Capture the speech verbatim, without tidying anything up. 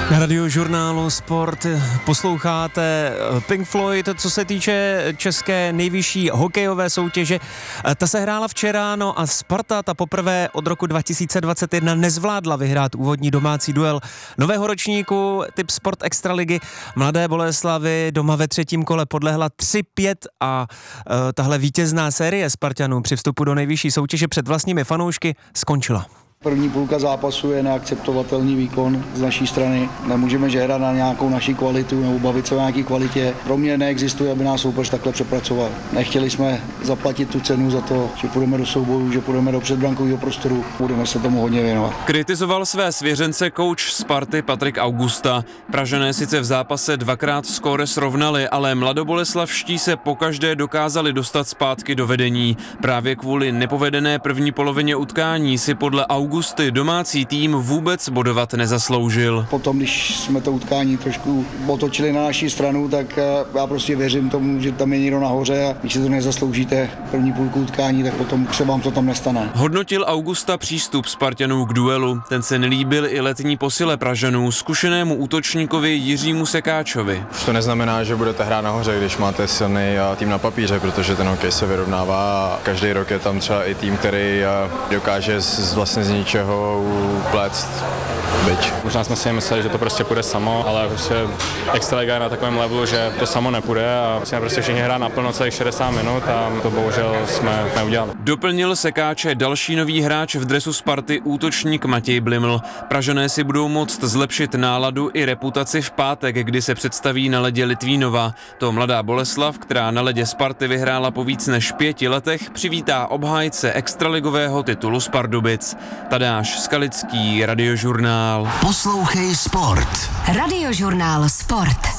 Na Radiožurnálu Sport posloucháte Pink Floyd. Co se týče české nejvyšší hokejové soutěže, ta se hrála včera, no a Sparta ta poprvé od roku dva tisíce dvacet jedna nezvládla vyhrát úvodní domácí duel nového ročníku typ Sport Extraligy. Mladé Boleslavi doma ve třetím kole podlehla tři pět a uh, tahle vítězná série Spartanů při vstupu do nejvyšší soutěže před vlastními fanoušky skončila. První půlka zápasu je neakceptovatelný výkon z naší strany. Nemůžeme žehrat na nějakou naší kvalitu nebo bavit se o nějaké kvalitě. Pro mě neexistuje, aby nás soupeř takhle přepracoval. Nechtěli jsme zaplatit tu cenu za to, že půjdeme do souboju, že půjdeme do předbrankového prostoru. Budeme se tomu hodně věnovat. Kritizoval své svěřence kouč Sparty Patrik Augusta. Pražané sice v zápase dvakrát skóre srovnali, ale mladoboleslavští se pokaždé dokázali dostat zpátky do vedení. Právě kvůli nepovedené první polovině utkání si podle Augusty domácí tým vůbec bodovat nezasloužil. Potom, když jsme to utkání trošku otočili na naši stranu, tak já prostě věřím tomu, že tam je někdo nahoře a když si to nezasloužíte první půlku utkání, tak potom se vám to tam nestane. Hodnotil Augusta přístup Spartanů k duelu. Ten se nelíbil i letní posile Pražanů, zkušenému útočníkovi Jiřímu Sekáčovi. Už to neznamená, že budete hrát nahoře, když máte silný tým na papíře, protože ten hokej se vyrovnává a každý rok je tam třeba i tým, který dokáže z, vlastně z ničeho upléct byč. Možná jsme si mysleli, že to prostě půjde samo, ale prostě extraliga je na takovém levelu, že to samo nepůjde a musíme prostě všichni hrát naplno celých šedesát minut a to bohužel jsme neudělali. Doplnil Sekáče další nový hráč v dresu Sparty, útočník Matěj Bliml. Pražané si budou moct zlepšit náladu i reputaci v pátek, kdy se představí na ledě Litvínova. To mladá Boleslav, která na ledě Sparty vyhrála po víc než pěti letech, přivítá obhájce extraligového titulu z Pardubic. Tadáš Skalický, Radiožurnál. Poslouchej Sport. Radiožurnál Sport.